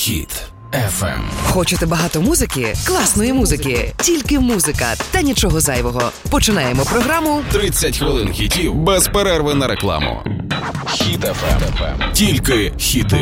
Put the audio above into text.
Хіт FM. Хочете багато музики? Класної музики. Тільки музика та нічого зайвого. Починаємо програму 30 хвилин хітів без перерви на рекламу. Хіт FM. Тільки хіти.